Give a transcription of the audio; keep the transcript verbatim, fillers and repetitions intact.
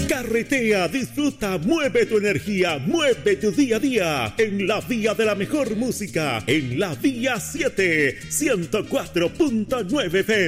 Carretea, disfruta, mueve tu energía, mueve tu día a día en la vía de la mejor música, en la vía siete, ciento cuatro punto nueve F M.